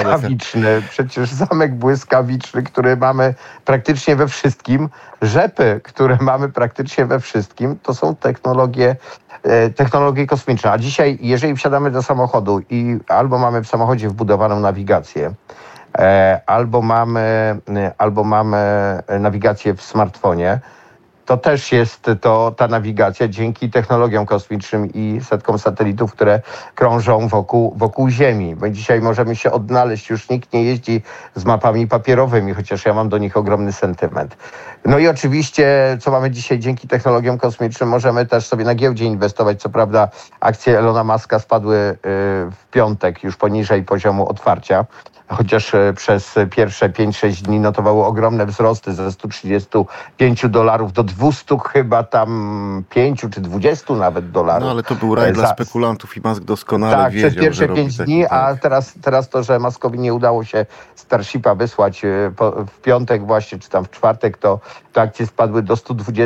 błyskawiczny, przecież zamek błyskawiczny, który mamy praktycznie we wszystkim, rzepy, które mamy praktycznie we wszystkim, to są technologie kosmiczne. A dzisiaj, jeżeli wsiadamy do samochodu i albo mamy w samochodzie wbudowaną nawigację, albo mamy nawigację w smartfonie, to też jest ta nawigacja dzięki technologiom kosmicznym i setkom satelitów, które krążą wokół Ziemi. Bo dzisiaj możemy się odnaleźć, już nikt nie jeździ z mapami papierowymi, chociaż ja mam do nich ogromny sentyment. No i oczywiście, co mamy dzisiaj dzięki technologiom kosmicznym, możemy też sobie na giełdzie inwestować. Co prawda akcje Elona Muska spadły w piątek już poniżej poziomu otwarcia, chociaż przez pierwsze 5-6 dni notowały ogromne wzrosty ze $135 do 200 chyba tam 5 czy 20 nawet dolarów. No ale to był raj dla spekulantów i Musk doskonale wiedział, przez pierwsze 5 dni, a teraz to, że Muskowi nie udało się Starshipa wysłać w piątek właśnie, czy tam w czwartek, to akcje spadły do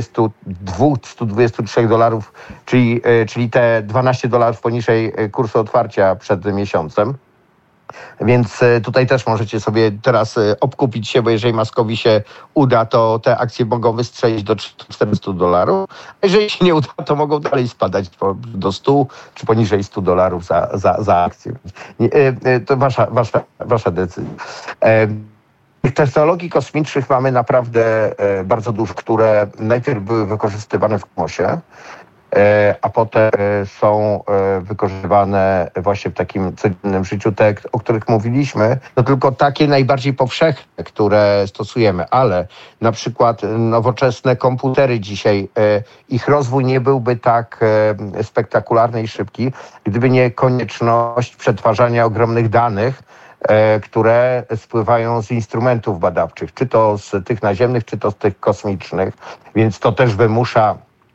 $122-123, czyli te $12 poniżej kursu otwarcia przed miesiącem. Więc tutaj też możecie sobie teraz obkupić się, bo jeżeli Muskowi się uda, to te akcje mogą wystrzelić do $400. A jeżeli się nie uda, to mogą dalej spadać do 100 czy poniżej $100 za akcję. To wasza decyzja. Tych technologii kosmicznych mamy naprawdę bardzo dużo, które najpierw były wykorzystywane w kosmosie, a potem są wykorzystywane właśnie w takim codziennym życiu. Te, o których mówiliśmy, to tylko takie najbardziej powszechne, które stosujemy, ale na przykład nowoczesne komputery dzisiaj, ich rozwój nie byłby tak spektakularny i szybki, gdyby nie konieczność przetwarzania ogromnych danych, które spływają z instrumentów badawczych, czy to z tych naziemnych, czy to z tych kosmicznych, więc to też wymusza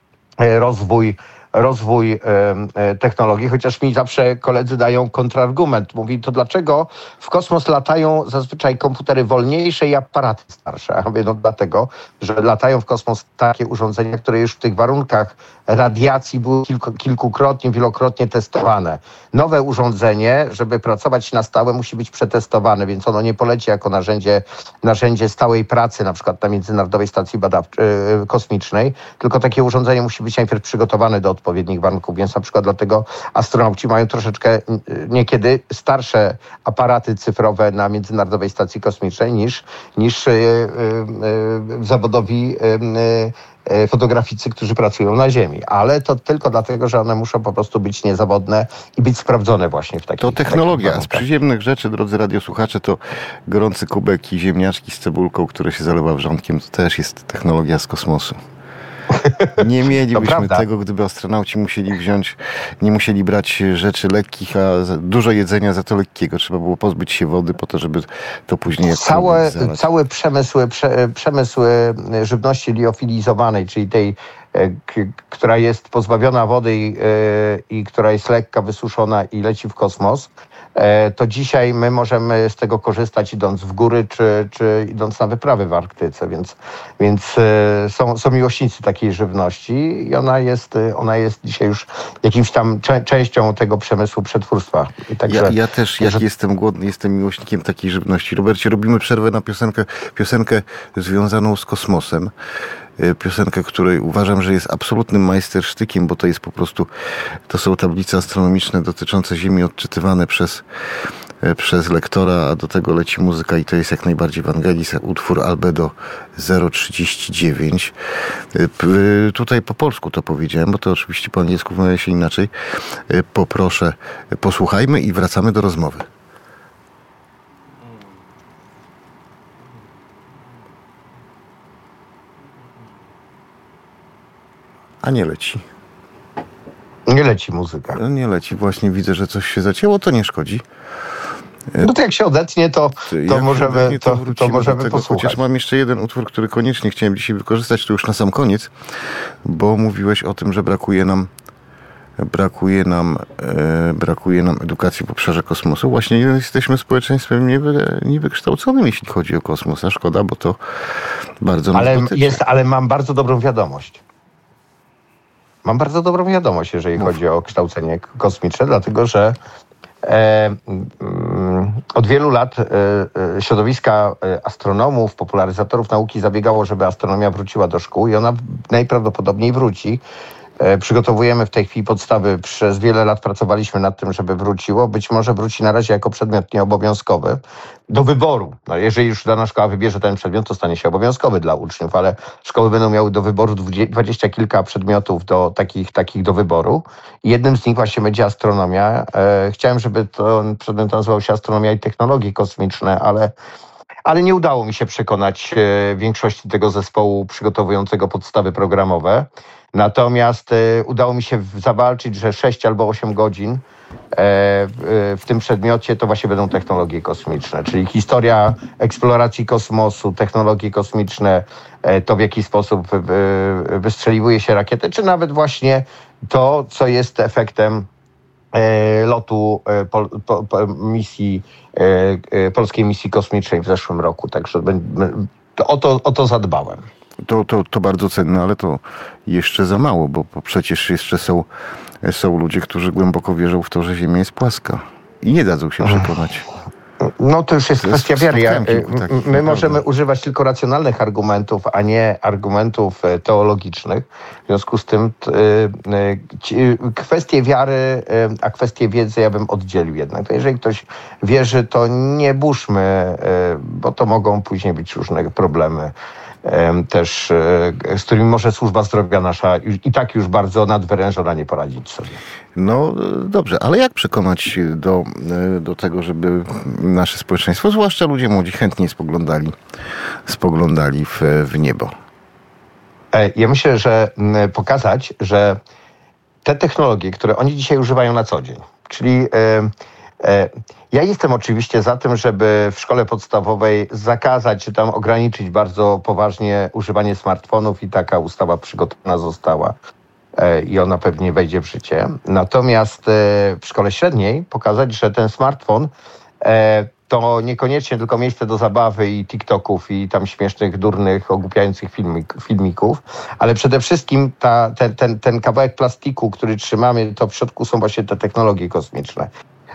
rozwój technologii, chociaż mi zawsze koledzy dają kontrargument. Mówi, to dlaczego w kosmos latają zazwyczaj komputery wolniejsze i aparaty starsze? Ja mówię, no dlatego, że latają w kosmos takie urządzenia, które już w tych warunkach radiacji były wielokrotnie testowane. Nowe urządzenie, żeby pracować na stałe, musi być przetestowane, więc ono nie poleci jako narzędzie stałej pracy, na przykład na Międzynarodowej Stacji Kosmicznej, tylko takie urządzenie musi być najpierw przygotowane do odpowiednich warunków, więc na przykład dlatego astronauci mają troszeczkę niekiedy starsze aparaty cyfrowe na Międzynarodowej Stacji Kosmicznej niż zawodowi fotograficy, którzy pracują na Ziemi. Ale to tylko dlatego, że one muszą po prostu być niezawodne i być sprawdzone właśnie w takich To technologia. Z przyziemnych rzeczy, drodzy radiosłuchacze, to gorący kubek i ziemniaczki z cebulką, które się zalewa wrzątkiem, to też jest technologia z kosmosu. Nie mielibyśmy tego, gdyby astronauci nie musieli brać rzeczy lekkich, a dużo jedzenia za to lekkiego. Trzeba było pozbyć się wody po to, żeby to później... Cały przemysł żywności liofilizowanej, czyli tej, która jest pozbawiona wody i która jest lekka, wysuszona i leci w kosmos, to dzisiaj my możemy z tego korzystać idąc w góry, czy idąc na wyprawy w Arktyce, więc są miłośnicy takiej żywności i ona jest dzisiaj już jakimś tam częścią tego przemysłu przetwórstwa. Także, ja też, jak jestem głodny, jestem miłośnikiem takiej żywności. Robercie, robimy przerwę na piosenkę związaną z kosmosem. Piosenkę, której uważam, że jest absolutnym majstersztykiem, bo to jest po prostu, to są tablice astronomiczne dotyczące Ziemi odczytywane przez lektora, a do tego leci muzyka i to jest jak najbardziej Vangelis, utwór Albedo 039. Tutaj po polsku to powiedziałem, bo to oczywiście po angielsku wymawia się inaczej. Poproszę, posłuchajmy i wracamy do rozmowy. A nie leci. Nie leci muzyka. Nie leci. Właśnie widzę, że coś się zacięło, to nie szkodzi. No to jak się odetnie, to możemy posłuchać. Chociaż mam jeszcze jeden utwór, który koniecznie chciałem dzisiaj wykorzystać, to już na sam koniec, bo mówiłeś o tym, że brakuje nam edukacji w obszarze kosmosu. Właśnie jesteśmy społeczeństwem niewykształconym, jeśli chodzi o kosmos. A szkoda, bo to bardzo nas dotyczy. Ale mam bardzo dobrą wiadomość. Jeżeli chodzi o kształcenie kosmiczne, dlatego że Od wielu lat środowiska astronomów, popularyzatorów nauki zabiegało, żeby astronomia wróciła do szkół i ona najprawdopodobniej wróci. Przygotowujemy w tej chwili podstawy. Przez wiele lat pracowaliśmy nad tym, żeby wróciło. Być może wróci na razie jako przedmiot nieobowiązkowy do wyboru. No, jeżeli już dana szkoła wybierze ten przedmiot, to stanie się obowiązkowy dla uczniów, ale szkoły będą miały do wyboru 20 kilka przedmiotów takich do wyboru. I jednym z nich właśnie będzie astronomia. Chciałem, żeby ten przedmiot nazywał się astronomia i technologie kosmiczne, ale nie udało mi się przekonać większości tego zespołu przygotowującego podstawy programowe. Natomiast udało mi się zawalczyć, że 6 albo 8 godzin w tym przedmiocie to właśnie będą technologie kosmiczne, czyli historia eksploracji kosmosu, technologie kosmiczne, to w jaki sposób wystrzeliwuje się rakietę, czy nawet właśnie to, co jest efektem lotu polskiej misji kosmicznej w zeszłym roku. Także o to zadbałem. To bardzo cenne, ale to jeszcze za mało, bo przecież jeszcze są ludzie, którzy głęboko wierzą w to, że Ziemia jest płaska i nie dadzą się przekonać. No to już jest kwestia wiary. My możemy używać tylko racjonalnych argumentów, a nie argumentów teologicznych. W związku z tym kwestie wiary, a kwestie wiedzy ja bym oddzielił jednak. To jeżeli ktoś wierzy, to nie burzmy, bo to mogą później być różne problemy. Też, z którymi może służba zdrowia nasza i tak już bardzo nadwyrężona nie poradzić sobie. No dobrze, ale jak przekonać do tego, żeby nasze społeczeństwo, zwłaszcza ludzie młodzi, chętnie spoglądali w niebo? Ja myślę, że pokazać, że te technologie, które oni dzisiaj używają na co dzień, czyli ja jestem oczywiście za tym, żeby w szkole podstawowej zakazać czy tam ograniczyć bardzo poważnie używanie smartfonów i taka ustawa przygotowana została i ona pewnie wejdzie w życie. Natomiast w szkole średniej pokazać, że ten smartfon to niekoniecznie tylko miejsce do zabawy i TikToków i tam śmiesznych, durnych, ogłupiających filmików, ale przede wszystkim ten kawałek plastiku, który trzymamy, to w środku są właśnie te technologie kosmiczne.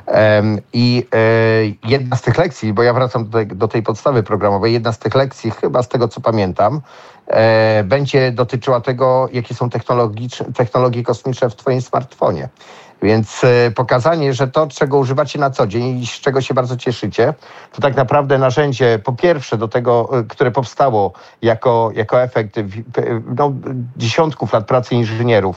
I jedna z tych lekcji, bo ja wracam do tej podstawy programowej, jedna z tych lekcji, chyba z tego co pamiętam, będzie dotyczyła tego, jakie są technologie kosmiczne w twoim smartfonie. Więc pokazanie, że to, czego używacie na co dzień i z czego się bardzo cieszycie, to tak naprawdę narzędzie, po pierwsze do tego, które powstało jako efekt dziesiątków lat pracy inżynierów,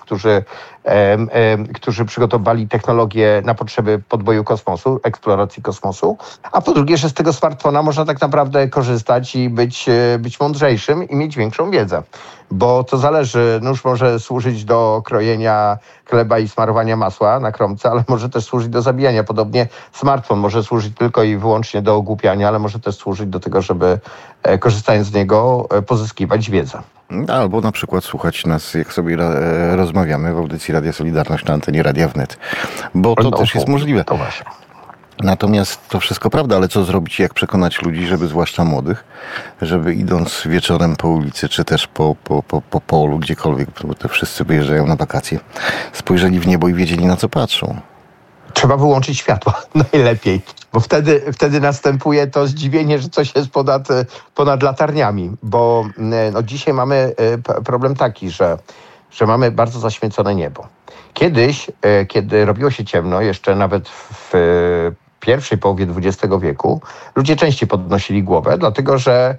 którzy przygotowali technologię na potrzeby podboju kosmosu, eksploracji kosmosu, a po drugie, że z tego smartfona można tak naprawdę korzystać i być mądrzejszym i mieć większą wiedzę. Bo to zależy, nóż może służyć do krojenia chleba i smarowania masła na kromce, ale może też służyć do zabijania. Podobnie smartfon może służyć tylko i wyłącznie do ogłupiania, ale może też służyć do tego, żeby korzystając z niego pozyskiwać wiedzę. Albo na przykład słuchać nas, jak sobie rozmawiamy w audycji Radia Solidarność na antenie Radia Wnet. Bo to też jest możliwe. To właśnie. Natomiast to wszystko prawda, ale co zrobić, jak przekonać ludzi, żeby zwłaszcza młodych, żeby idąc wieczorem po ulicy, czy też po polu, gdziekolwiek, bo to wszyscy wyjeżdżają na wakacje, spojrzeli w niebo i wiedzieli, na co patrzą. Trzeba wyłączyć światła najlepiej, bo wtedy następuje to zdziwienie, że coś jest ponad latarniami, bo dzisiaj mamy problem taki, że mamy bardzo zaświecone niebo. Kiedyś, kiedy robiło się ciemno, jeszcze nawet w pierwszej połowie XX wieku, ludzie częściej podnosili głowę, dlatego że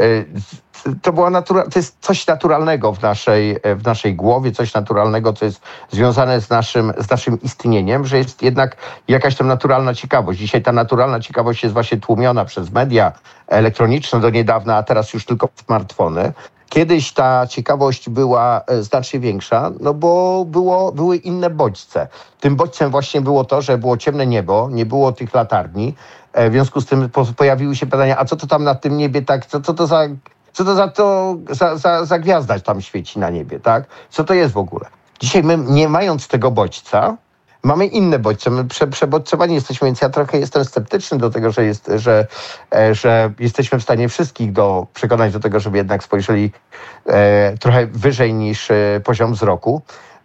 to jest coś naturalnego w naszej głowie, coś naturalnego, co jest związane z naszym istnieniem, że jest jednak jakaś tam naturalna ciekawość. Dzisiaj ta naturalna ciekawość jest właśnie tłumiona przez media elektroniczne do niedawna, a teraz już tylko smartfony. Kiedyś ta ciekawość była znacznie większa, no bo były inne bodźce. Tym bodźcem właśnie było to, że było ciemne niebo, nie było tych latarni. W związku z tym pojawiły się pytania, a co to tam na tym niebie tak, co to za gwiazda tam świeci na niebie, tak? Co to jest w ogóle? Dzisiaj my, nie mając tego bodźca, mamy inne bodźce. My przebodźcowani jesteśmy, więc ja trochę jestem sceptyczny do tego, że jesteśmy w stanie wszystkich przekonać do tego, żeby jednak spojrzeli trochę wyżej niż poziom wzroku.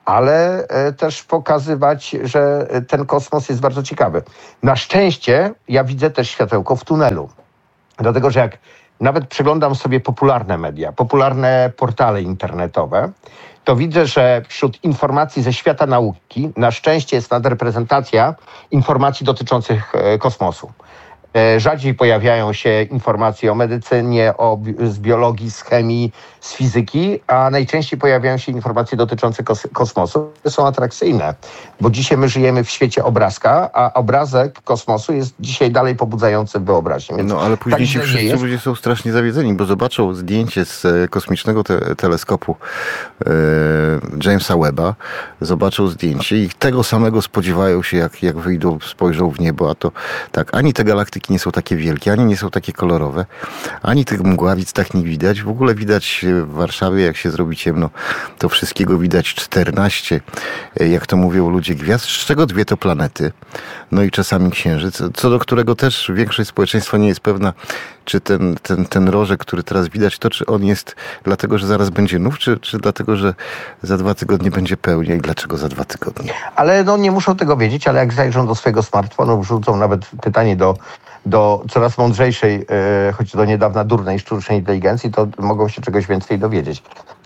ale też pokazywać, że ten kosmos jest bardzo ciekawy. Na szczęście ja widzę też światełko w tunelu. Dlatego, że jak nawet przeglądam sobie popularne media, popularne portale internetowe, to widzę, że wśród informacji ze świata nauki na szczęście jest nadreprezentacja informacji dotyczących kosmosu. Rzadziej pojawiają się informacje o medycynie, z biologii, z chemii, z fizyki, a najczęściej pojawiają się informacje dotyczące kosmosu, które są atrakcyjne, bo dzisiaj my żyjemy w świecie obrazka, a obrazek kosmosu jest dzisiaj dalej pobudzający wyobraźnię. No ale później ci wszyscy ludzie są strasznie zawiedzeni, bo zobaczą zdjęcie z kosmicznego teleskopu Jamesa Webba, zobaczą zdjęcie i tego samego spodziewają się, jak wyjdą, spojrzą w niebo, a to tak, ani te galaktyki nie są takie wielkie, ani nie są takie kolorowe, ani tych mgławic tak nie widać. W ogóle widać w Warszawie, jak się zrobi ciemno, to wszystkiego widać 14, jak to mówią ludzie, gwiazd, z czego 2 to planety, no i czasami księżyc, co do którego też większość społeczeństwa nie jest pewna, czy ten rożek, który teraz widać, to czy on jest dlatego, że zaraz będzie nów, czy dlatego, że za 2 tygodnie będzie pełnia i dlaczego za 2 tygodnie? Ale no nie muszą tego wiedzieć, ale jak zajrzą do swojego smartfonu, wrzucą nawet pytanie do coraz mądrzejszej, choć do niedawna durnej sztucznej inteligencji, to mogą się czegoś więcej dowiedzieć.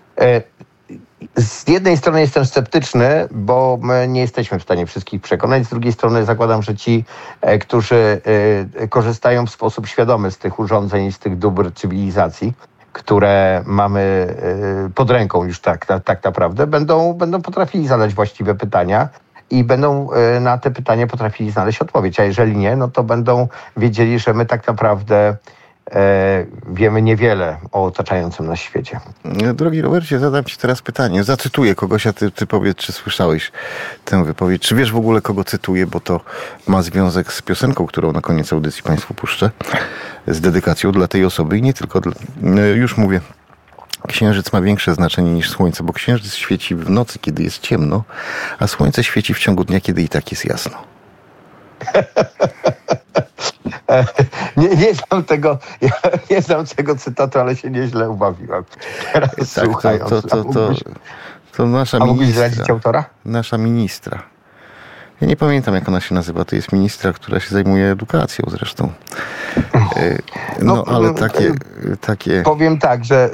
Z jednej strony jestem sceptyczny, bo my nie jesteśmy w stanie wszystkich przekonać. Z drugiej strony zakładam, że ci, którzy korzystają w sposób świadomy z tych urządzeń i z tych dóbr cywilizacji, które mamy pod ręką już tak naprawdę, będą potrafili zadać właściwe pytania i będą na te pytania potrafili znaleźć odpowiedź. A jeżeli nie, no to będą wiedzieli, że my tak naprawdę wiemy niewiele o otaczającym nas świecie. Drogi Robercie, zadam ci teraz pytanie. Zacytuję kogoś, a ty powiedz, czy słyszałeś tę wypowiedź. Czy wiesz w ogóle, kogo cytuję, bo to ma związek z piosenką, którą na koniec audycji Państwu puszczę, z dedykacją dla tej osoby i nie tylko. Już mówię. Księżyc ma większe znaczenie niż słońce, bo księżyc świeci w nocy, kiedy jest ciemno, a słońce świeci w ciągu dnia, kiedy i tak jest jasno. Nie znam tego cytatu, ale się nieźle ubawiłem. Teraz tak, słuchając. To nasza mógłbyś ministra. zdradzić autora? Nasza ministra. Ja nie pamiętam, jak ona się nazywa. To jest ministra, która się zajmuje edukacją zresztą. No ale takie... Powiem tak, że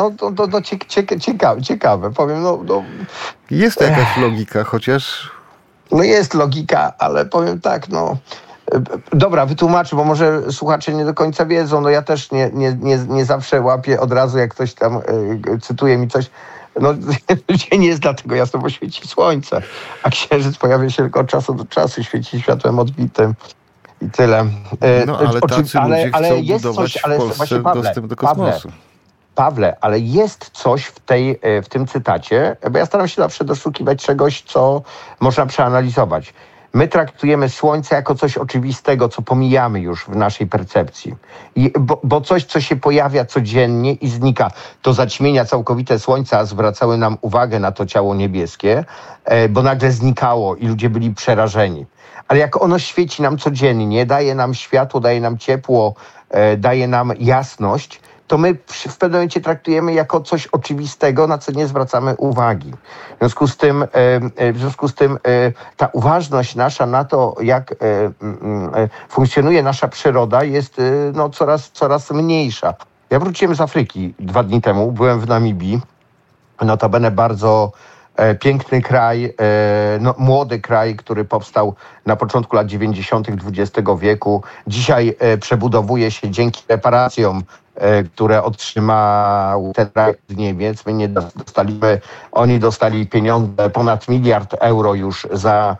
ciekawe. Powiem, Jest to jakaś logika, chociaż... No jest logika, ale powiem tak, dobra, wytłumaczę, bo może słuchacze nie do końca wiedzą. No ja też nie zawsze łapię od razu, jak ktoś tam cytuje mi coś. No dzień jest dlatego jasno, bo świeci słońce, a księżyc pojawia się tylko od czasu do czasu, świeci światłem odbitym i tyle. No ale tacy ludzie chcą budować w Polsce dostęp do kosmosu. Pawle, ale jest coś w tym cytacie, bo ja staram się zawsze doszukiwać czegoś, co można przeanalizować. My traktujemy Słońce jako coś oczywistego, co pomijamy już w naszej percepcji. Bo coś, co się pojawia codziennie i znika. Do zaćmienia całkowite Słońca zwracały nam uwagę na to ciało niebieskie, bo nagle znikało i ludzie byli przerażeni. Ale jak ono świeci nam codziennie, daje nam światło, daje nam ciepło, daje nam jasność, to my w pewnym momencie traktujemy jako coś oczywistego, na co nie zwracamy uwagi. W związku z tym ta uważność nasza na to, jak funkcjonuje nasza przyroda, jest coraz mniejsza. Ja wróciłem z Afryki 2 dni temu, byłem w Namibii, notabene bardzo piękny kraj, młody kraj, który powstał na początku lat 90. XX wieku. Dzisiaj przebudowuje się dzięki reparacjom, które otrzymał ten kraj z Niemiec. My nie dostaliśmy, oni dostali pieniądze, ponad 1 miliard euro już za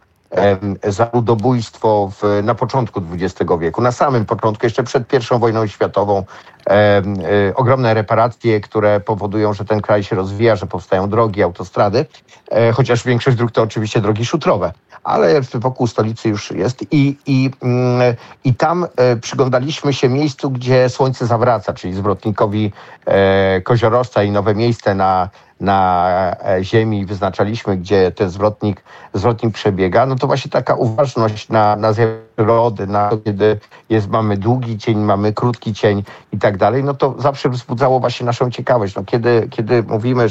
ludobójstwo na początku XX wieku, na samym początku, jeszcze przed I wojną światową. Ogromne reparacje, które powodują, że ten kraj się rozwija, że powstają drogi, autostrady, chociaż większość dróg to oczywiście drogi szutrowe, ale wokół stolicy już jest i tam przyglądaliśmy się miejscu, gdzie słońce zawraca, czyli zwrotnikowi Koziorożca i nowe miejsce na Ziemi, wyznaczaliśmy, gdzie ten zwrotnik przebiega, no to właśnie taka uważność na zjawiska przyrody, na to, kiedy mamy długi cień, mamy krótki cień i tak dalej, no to zawsze wzbudzało właśnie naszą ciekawość. No kiedy mówimy,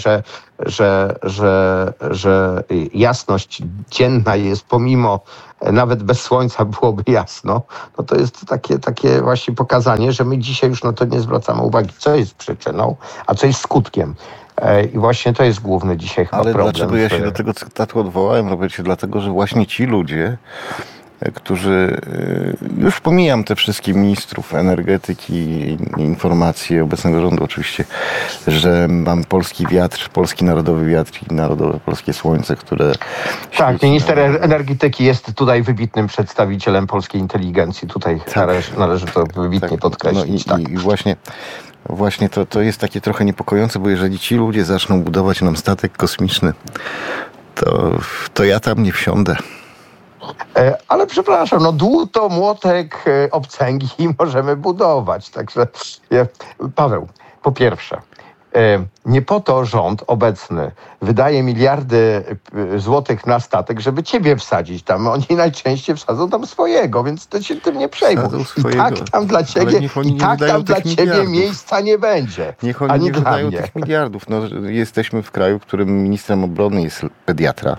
że jasność dzienna jest pomimo, nawet bez słońca byłoby jasno, no to jest takie właśnie pokazanie, że my dzisiaj już na to nie zwracamy uwagi, co jest przyczyną, a co jest skutkiem. I właśnie to jest główny dzisiaj chyba problem. Ale dlaczego ja się do tego cytatu odwołałem, Robercie? Dlatego, że właśnie ci ludzie, którzy, już pomijam te wszystkich ministrów energetyki, informacji obecnego rządu oczywiście, że mam polski wiatr, polski narodowy wiatr i narodowe polskie słońce, które... Tak, minister energetyki jest tutaj wybitnym przedstawicielem polskiej inteligencji. Tutaj tak. należy to wybitnie podkreślić. No i właśnie to jest takie trochę niepokojące, bo jeżeli ci ludzie zaczną budować nam statek kosmiczny, to ja tam nie wsiądę. Ale przepraszam, no dłuto, młotek, obcęgi możemy budować. Także Paweł, po pierwsze, nie po to rząd obecny wydaje miliardy złotych na statek, żeby ciebie wsadzić tam. Oni najczęściej wsadzą tam swojego, więc ty się tym nie przejmuj. I tak tam dla ciebie miejsca nie będzie. Niech oni nie wydają tych miliardów. No, jesteśmy w kraju, w którym ministrem obrony jest pediatra.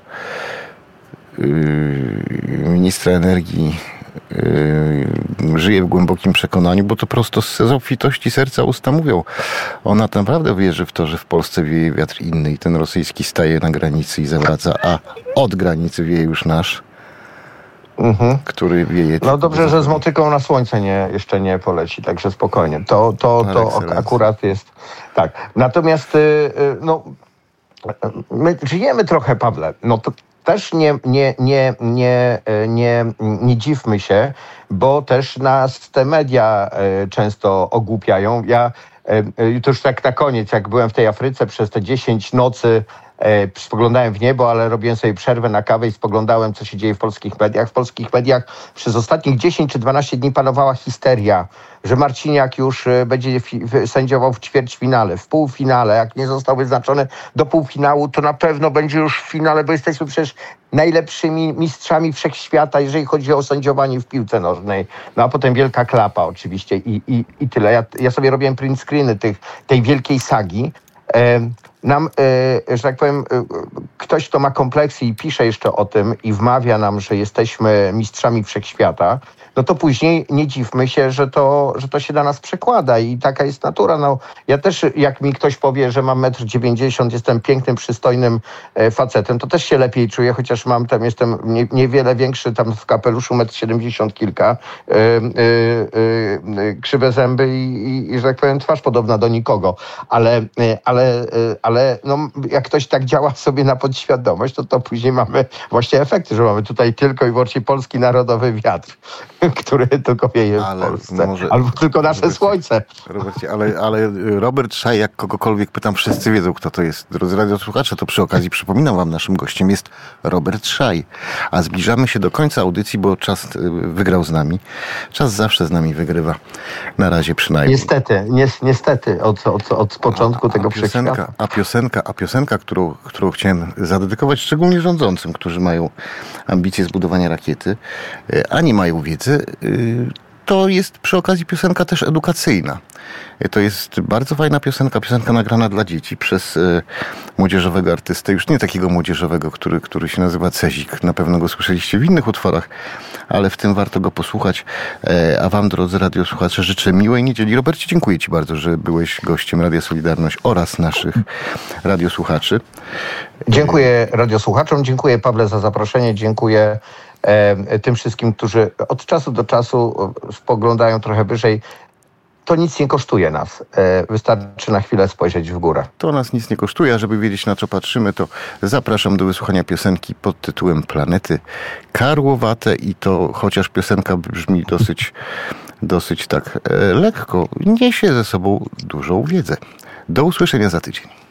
Ministra energii żyje w głębokim przekonaniu, bo to prosto z obfitości serca usta mówią. Ona naprawdę wierzy w to, że w Polsce wieje wiatr inny i ten rosyjski staje na granicy i zawraca, a od granicy wieje już nasz, który wieje... No dobrze, że z motyką na słońce jeszcze nie poleci, także spokojnie. To akurat jest... Tak. Natomiast my żyjemy trochę, Pawle, no to też nie dziwmy się, bo też nas te media często ogłupiają. Ja to już tak na koniec, jak byłem w tej Afryce przez te 10 nocy, spoglądałem w niebo, ale robiłem sobie przerwę na kawę i spoglądałem, co się dzieje w polskich mediach. W polskich mediach przez ostatnich 10 czy 12 dni panowała histeria, że Marciniak już będzie sędziował w ćwierćfinale, w półfinale. Jak nie został wyznaczony do półfinału, to na pewno będzie już w finale, bo jesteśmy przecież najlepszymi mistrzami wszechświata, jeżeli chodzi o sędziowanie w piłce nożnej. No a potem wielka klapa oczywiście i tyle. Ja sobie robiłem print screeny tej wielkiej sagi. Nam, że tak powiem, ktoś, kto ma kompleksy i pisze jeszcze o tym i wmawia nam, że jesteśmy mistrzami wszechświata, no to później nie dziwmy się, że to się na nas przekłada i taka jest natura. No, ja też, jak mi ktoś powie, że mam 1,90 m, jestem pięknym, przystojnym facetem, to też się lepiej czuję, chociaż jestem niewiele większy, tam w kapeluszu 1,70 m kilka, krzywe zęby i, że tak powiem, twarz podobna do nikogo. Ale no, jak ktoś tak działa sobie na podświadomość, to później mamy właśnie efekty, że mamy tutaj tylko i wyłącznie polski narodowy wiatr, który tylko wieje w Polsce. Albo tylko nasze słońce. Robercie, ale Robert Szaj, jak kogokolwiek pytam, wszyscy wiedzą, kto to jest. Drodzy radiosłuchacze, to przy okazji przypominam wam, naszym gościem jest Robert Szaj. A zbliżamy się do końca audycji, bo czas wygrał z nami. Czas zawsze z nami wygrywa. Na razie przynajmniej. Niestety od początku tego wszechświata. A piosenka, którą chciałem zadedykować szczególnie rządzącym, którzy mają ambicje zbudowania rakiety, a nie mają wiedzy, to jest przy okazji piosenka też edukacyjna. To jest bardzo fajna piosenka nagrana dla dzieci przez młodzieżowego artystę, już nie takiego młodzieżowego, który się nazywa Cezik. Na pewno go słyszeliście w innych utworach, ale w tym warto go posłuchać. A wam, drodzy radiosłuchacze, życzę miłej niedzieli. Robercie, dziękuję ci bardzo, że byłeś gościem Radia Solidarność oraz naszych radiosłuchaczy. Dziękuję radiosłuchaczom, dziękuję Pawle za zaproszenie, dziękuję tym wszystkim, którzy od czasu do czasu spoglądają trochę wyżej. To nic nie kosztuje nas. Wystarczy na chwilę spojrzeć w górę. To nas nic nie kosztuje, a żeby wiedzieć, na co patrzymy, to zapraszam do wysłuchania piosenki pod tytułem Planety Karłowate i to, chociaż piosenka brzmi dosyć tak lekko, niesie ze sobą dużą wiedzę. Do usłyszenia za tydzień.